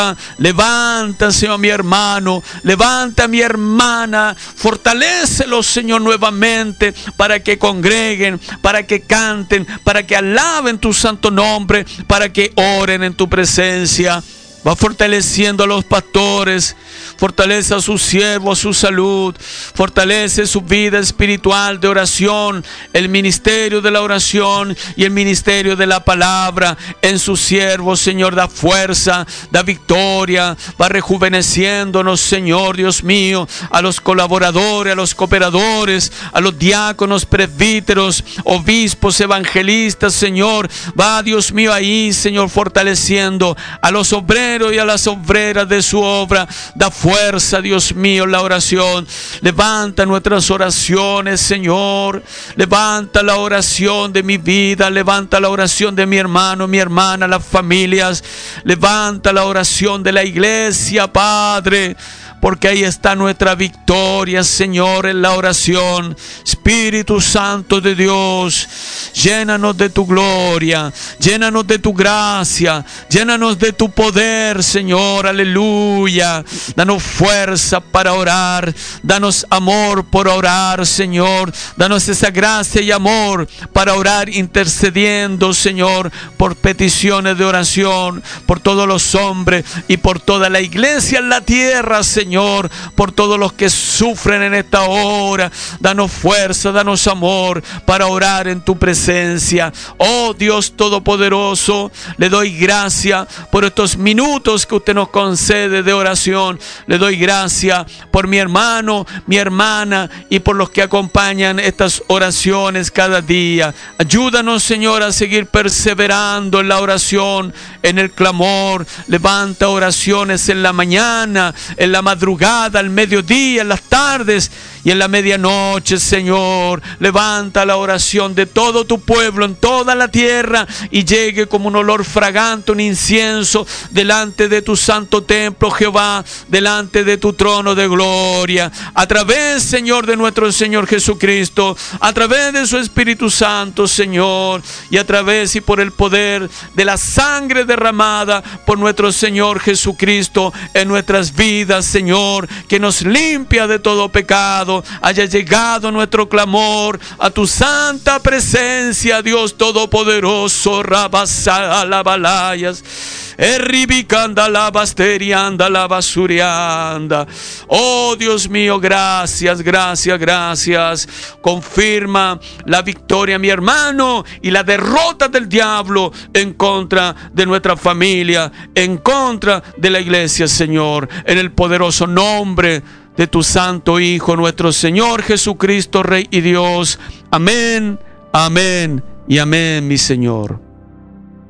Levanta, Señor, a mi hermano, levanta a mi hermana, fortalécelos, Señor, nuevamente, para que congreguen, para que canten, para que alaben tu santo nombre, para que oren en tu presencia. Va fortaleciendo a los pastores, fortalece a sus siervos, su salud, fortalece su vida espiritual de oración, el ministerio de la oración y el ministerio de la palabra en sus siervos, Señor. Da fuerza, da victoria, va rejuveneciéndonos, Señor, Dios mío, a los colaboradores, a los cooperadores, a los diáconos, presbíteros, obispos, evangelistas, Señor. Va, Dios mío, ahí, Señor, fortaleciendo a los obreros y a las obreras de su obra. Da fuerza, Dios mío, la oración. Levanta nuestras oraciones, Señor. Levanta la oración de mi vida. Levanta la oración de mi hermano, mi hermana, las familias. Levanta la oración de la iglesia, Padre, porque ahí está nuestra victoria, Señor, en la oración. Espíritu Santo de Dios, llénanos de tu gloria, llénanos de tu gracia, llénanos de tu poder, Señor, aleluya. Danos fuerza para orar, danos amor por orar, Señor. Danos esa gracia y amor para orar intercediendo, Señor, por peticiones de oración, por todos los hombres y por toda la iglesia en la tierra, Señor. Por todos los que sufren en esta hora, danos fuerza, danos amor para orar en tu presencia. Oh Dios Todopoderoso, le doy gracias por estos minutos que usted nos concede de oración. Le doy gracias por mi hermano, mi hermana y por los que acompañan estas oraciones cada día. Ayúdanos, Señor, a seguir perseverando en la oración, en el clamor. Levanta oraciones en la mañana, en la madrugada, al mediodía, en las tardes y en la medianoche, Señor. Levanta la oración de todo tu pueblo en toda la tierra y llegue como un olor fragante, un incienso delante de tu santo templo, Jehová, delante de tu trono de gloria. A través, Señor, de nuestro Señor Jesucristo, a través de su Espíritu Santo, Señor, y a través y por el poder de la sangre derramada por nuestro Señor Jesucristo en nuestras vidas, Señor, que nos limpia de todo pecado. Haya llegado nuestro clamor a tu santa presencia, Dios Todopoderoso. Rabasá la balayas, erribicanda la basterianda la basurianda. Oh Dios mío, gracias, gracias, gracias. Confirma la victoria, mi hermano, y la derrota del diablo en contra de nuestra familia, en contra de la iglesia, Señor, en el poderoso nombre de tu santo Hijo, nuestro Señor Jesucristo, Rey y Dios. Amén, amén y amén, mi Señor.